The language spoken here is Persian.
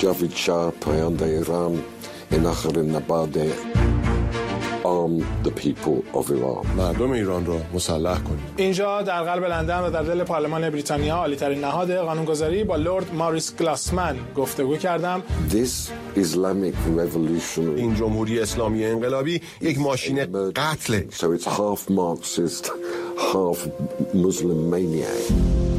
جاوید شاه پاینده ایران این آخرین نبرد arm the people of Iran. مردم ایران را مسلح کنید. اینجا در قلب لندن و در دل پارلمان بریتانیا، عالی‌ترین نهاد قانونگذاری، با لرد ماریس گلاسمن گفتگو کردم. This Islamic revolution. این جمهوری اسلامی انقلابی یک ماشین قتل. So it's half Marxist, half Muslim maniac.